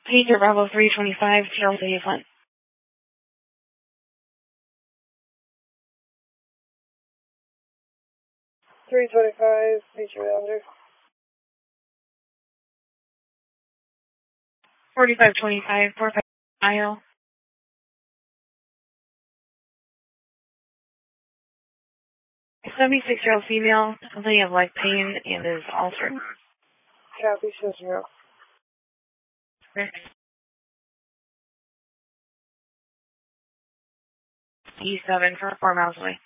Pager Bravo 325, Charles City of Flint. 325, Pager Islander. 4525, Fort Ohio. 76-year-old female, complaining of leg pain and is altered. Copy, 0. E7 for 4 miles away.